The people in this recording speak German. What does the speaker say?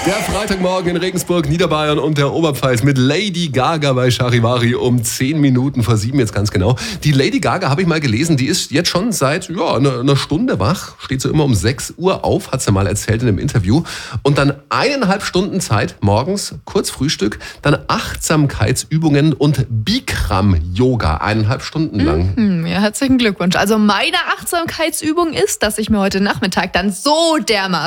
Der Freitagmorgen in Regensburg, Niederbayern und der Oberpfalz mit Lady Gaga bei Charivari um 10 Minuten vor 7 jetzt ganz genau. Die Lady Gaga, habe ich mal gelesen, die ist jetzt schon seit einer Stunde wach. Steht so immer um 6 Uhr auf, hat sie mal erzählt in einem Interview. Und dann 1,5 Stunden Zeit morgens, kurz Frühstück, dann Achtsamkeitsübungen und Bikram-Yoga, 1,5 Stunden lang. Ja, herzlichen Glückwunsch. Also meine Achtsamkeitsübung ist, dass ich mir heute Nachmittag dann so dermaßen